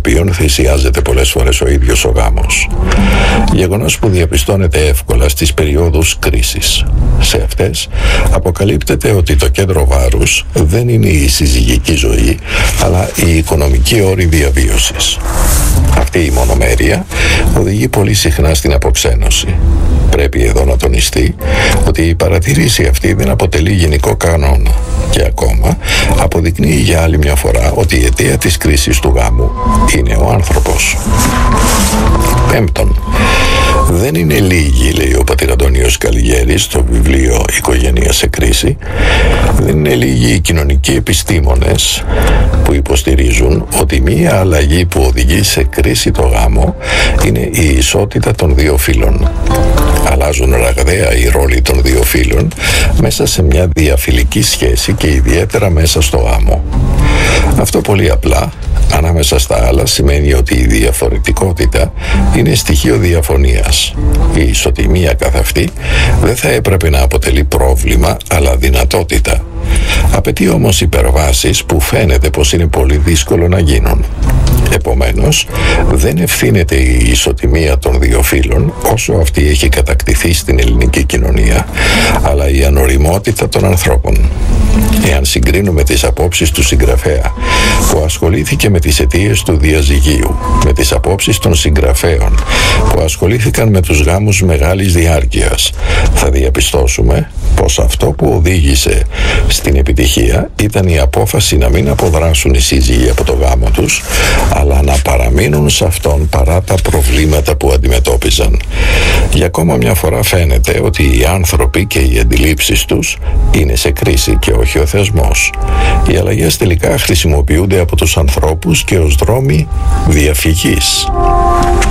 οποίων θυσιάζεται πολλές φορές ο ίδιος ο γάμος. Γεγονός που διαπιστώνεται εύκολα στις περιόδους κρίσης. Σε αυτές αποκαλύπτεται ότι το κέντρο βάρους δεν είναι η συζυγική ζωή, αλλά η οικονομική όρη διαβίωσης. Αυτή η μονομέρεια οδηγεί πολύ συχνά στην αποξένωση. Πρέπει εδώ να τονιστεί ότι η παρατήρηση αυτή δεν αποτελεί γενικό κανόνα και ακόμα αποδεικνύει για άλλη μια φορά ότι η αιτία της κρίσης του γάμου είναι ο άνθρωπος. Πέμπτον, δεν είναι λίγοι, λέει ο πατήρ Αντώνιος Καλιγέρης στο βιβλίο «Οικογένεια σε κρίση», δεν είναι λίγοι οι κοινωνικοί επιστήμονες που υποστηρίζουν ότι μία αλλαγή που οδηγεί σε κρίση το γάμο είναι η ισότητα των δύο φύλων. Αλλάζουν ραγδαία οι ρόλοι των δύο φύλων μέσα σε μια διαφιλική σχέση και ιδιαίτερα μέσα στο γάμο. Αυτό πολύ απλά, ανάμεσα στα άλλα, σημαίνει ότι η διαφορετικότητα είναι στοιχείο διαφωνίας. Η ισοτιμία καθ' αυτή δεν θα έπρεπε να αποτελεί πρόβλημα, αλλά δυνατότητα. Απαιτεί όμως υπερβάσεις που φαίνεται πως είναι πολύ δύσκολο να γίνουν. Επομένως, δεν ευθύνεται η ισοτιμία των δύο φύλων όσο αυτή έχει κατακτηθεί στην ελληνική κοινωνία, αλλά η ανοριμότητα των ανθρώπων. Εάν συγκρίνουμε τις απόψεις του συγγραφέα που ασχολήθηκε με τις αιτίες του διαζυγίου, με τις απόψεις των συγγραφέων που ασχολήθηκαν με τους γάμους μεγάλης διάρκειας, θα διαπιστώσουμε πως αυτό που οδήγησε στην επιτυχία ήταν η απόφαση να μην αποδράσουν οι σύζυγοι από το γάμο τους, αλλά να παραμείνουν σε αυτόν παρά τα προβλήματα που αντιμετώπιζαν. Για ακόμα μια φορά φαίνεται ότι οι άνθρωποι και οι αντιλήψεις τους είναι σε κρίση και όχι ο θεσμός. Οι αλλαγές τελικά χρησιμοποιούνται από τους ανθρώπους και ως δρόμοι διαφυγής.